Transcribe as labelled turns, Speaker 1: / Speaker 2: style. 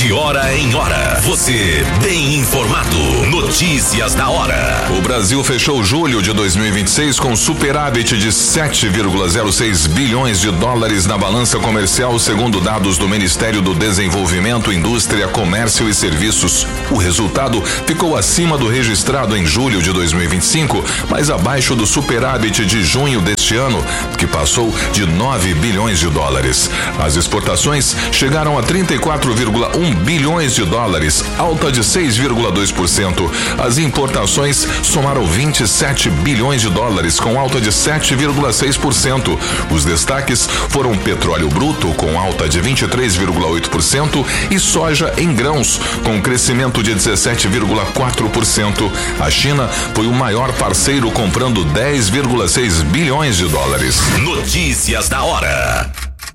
Speaker 1: De hora em hora, você bem informado. Notícias da hora.
Speaker 2: O Brasil fechou julho de 2026 com superávit de 7,06 bilhões de dólares na balança comercial, segundo dados do Ministério do Desenvolvimento, Indústria, Comércio e Serviços. O resultado ficou acima do registrado em julho de 2025, mas abaixo do superávit de junho deste ano, que passou de 9 bilhões de dólares. As exportações chegaram a 34,1 bilhões de dólares, alta de 6,2%. As importações somaram 27 bilhões de dólares, com alta de 7,6%. Os destaques foram petróleo bruto, com alta de 23,8%, e soja em grãos, com crescimento de 17,4%. A China foi o maior parceiro, comprando 10,6 bilhões de dólares.
Speaker 1: Notícias da hora.